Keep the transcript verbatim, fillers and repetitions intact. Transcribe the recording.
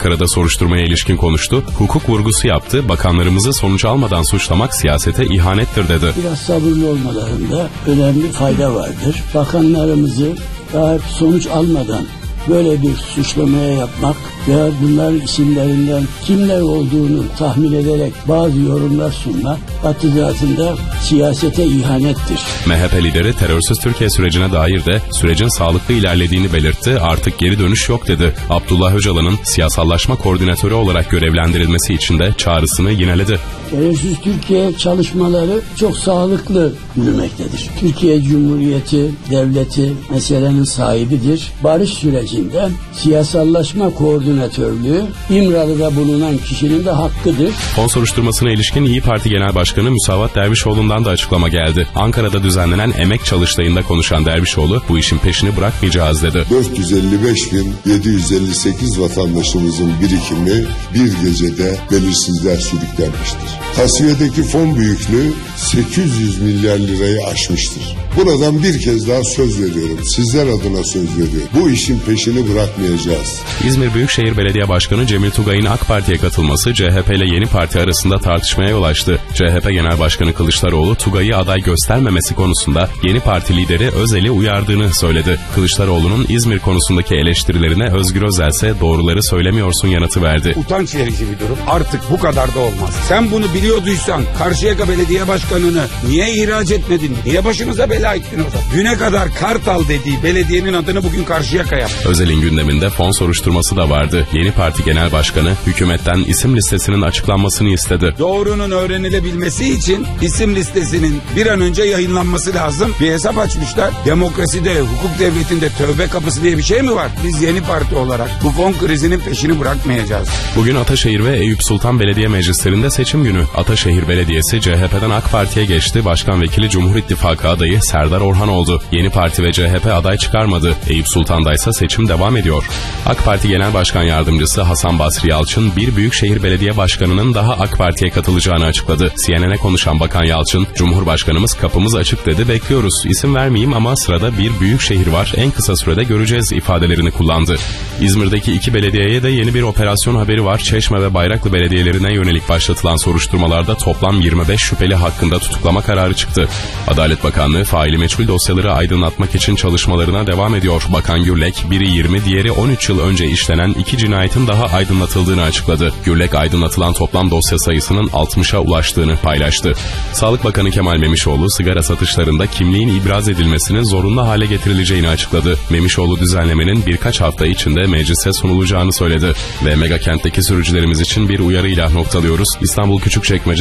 Ankara'da soruşturmaya ilişkin konuştu, hukuk vurgusu yaptı, bakanlarımızı sonuç almadan suçlamak siyasete ihanettir dedi. Biraz sabırlı olmalarında önemli fayda vardır. Bakanlarımızı daha sonuç almadan böyle bir suçlamaya yapmak veya bunların isimlerinden kimler olduğunu tahmin ederek bazı yorumlar sunmak hattı zatında siyasete ihanettir. M H P lideri terörsüz Türkiye sürecine dair de sürecin sağlıklı ilerlediğini belirtti, artık geri dönüş yok dedi. Abdullah Öcalan'ın siyasallaşma koordinatörü olarak görevlendirilmesi için de çağrısını yineledi. Terörsüz Türkiye çalışmaları çok sağlıklı yürümektedir. Türkiye Cumhuriyeti devleti meselenin sahibidir. Barış sürecinde siyasallaşma koordinatörlüğü İmralı'da bulunan kişinin de hakkıdır. Fon soruşturmasına ilişkin İYİ Parti Genel Başkanı Müsavat Dervişoğlu'ndan da açıklama geldi. Ankara'da düzenlenen emek çalıştayında konuşan Dervişoğlu bu işin peşini bırakmayacağız dedi. dört yüz elli beş bin yedi yüz elli sekiz vatandaşımızın birikimi bir gecede belirsizliğe sürüklenmiştir. Tasfiyedeki fon büyüklüğü sekiz yüz milyar lirayı aşmıştır. Buradan bir kez daha söz veriyorum. Sizler adına söz veriyorum. Bu işin peşini bırakmayacağız. İzmir Büyükşehir Belediye Başkanı Cemil Tugay'ın AK Parti'ye katılması C H P ile Yeni Parti arasında tartışmaya yol açtı. C H P Genel Başkanı Kılıçdaroğlu Tugay'ı aday göstermemesi konusunda Yeni Parti lideri Özel'i uyardığını söyledi. Kılıçdaroğlu'nun İzmir konusundaki eleştirilerine Özgür Özel ise doğruları söylemiyorsun yanıtı verdi. Utanç verici bir durum. Artık bu kadar da olmaz. Sen bunu biliyorduysan Karşıyaka Belediye Başkanı'nı niye ihraç etmedin? Niye başımıza bela ettin o zaman? Düne kadar Kartal dediği belediyenin adını bugün Karşıyaka yaptı. Özel'in gündeminde fon soruşturması da vardı. Yeni Parti Genel Başkanı hükümetten isim listesinin açıklanmasını istedi. Doğrunun öğrenilebilmesi için isim listesinin bir an önce yayınlanması lazım. Bir hesap açmışlar. Demokraside, hukuk devletinde tövbe kapısı diye bir şey mi var? Biz Yeni Parti olarak bu fon krizinin peşini bırakmayacağız. Bugün Ataşehir ve Eyüp Sultan Belediye Meclislerinde seçim günü. Ataşehir Belediyesi C H P'den AK Parti'ye geçti. Başkan Vekili Cumhur İttifakı adayı Serdar Orhan oldu. Yeni Parti ve C H P aday çıkarmadı. Eyüp Sultan'da ise seçim devam ediyor. AK Parti Genel Başkan Yardımcısı Hasan Basri Yalçın bir Büyükşehir Belediye Başkanı'nın daha AK Parti'ye katılacağını açıkladı. C N N'e konuşan Bakan Yalçın, Cumhurbaşkanımız kapımız açık dedi, bekliyoruz. İsim vermeyeyim ama sırada bir büyükşehir var, en kısa sürede göreceğiz ifadelerini kullandı. İzmir'deki iki belediyeye de yeni bir operasyon haberi var. Çeşme ve Bayraklı belediyelerine yönelik başlatılan soruşturmalarda toplam yirmi beş şüpheli hakkında tutuklama kararı çıktı. Adalet Bakanlığı faili meçhul dosyaları aydınlatmak için çalışmalarına devam ediyor. Bakan Gürlek, biri yirmi, diğeri on üç yıl önce işlenen iki cinayetin daha aydınlatıldığını açıkladı. Gürlek aydınlatılan toplam dosya sayısının altmışa ulaştığını paylaştı. Sağlık Bakanı Kemal Memişoğlu, sigara satışlarında kimliğin ibraz edilmesinin zorunlu hale getirileceğini açıkladı. Memişoğlu düzenlemenin birkaç hafta içinde meclise sunulacağını söyledi. Ve Megakent'teki sürücülerimiz için bir uyarıyla noktalıyoruz. İstanbul Küçükçekmece